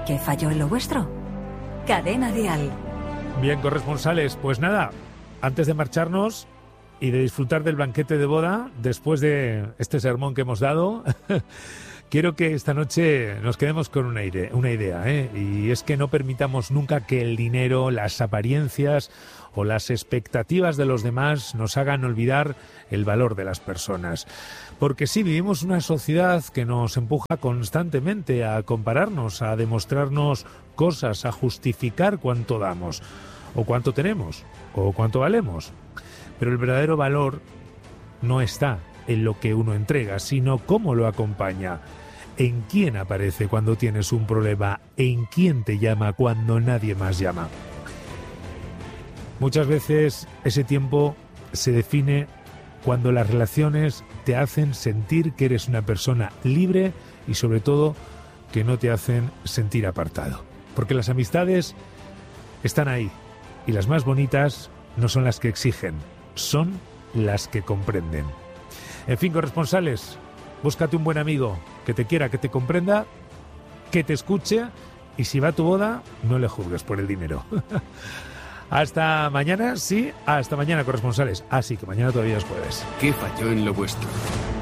¿Qué falló en lo vuestro? Cadena Dial. Bien, corresponsales, pues nada, antes de marcharnos y de disfrutar del banquete de boda, después de este sermón que hemos dado, quiero que esta noche nos quedemos con una idea, y es que no permitamos nunca que el dinero, las apariencias o las expectativas de los demás nos hagan olvidar el valor de las personas. Porque sí, vivimos una sociedad que nos empuja constantemente a compararnos, a demostrarnos cosas, a justificar cuánto damos, o cuánto tenemos, o cuánto valemos. Pero el verdadero valor no está en lo que uno entrega, sino cómo lo acompaña. En quién aparece cuando tienes un problema, en quién te llama cuando nadie más llama. Muchas veces ese tiempo se define cuando las relaciones te hacen sentir que eres una persona libre y sobre todo que no te hacen sentir apartado. Porque las amistades están ahí y las más bonitas no son las que exigen, son las que comprenden. En fin, corresponsales, búscate un buen amigo que te quiera, que te comprenda, que te escuche y si va a tu boda, no le juzgues por el dinero. Hasta mañana, sí, hasta mañana, corresponsales. Sí, que mañana todavía es jueves. ¿Qué falló en lo vuestro?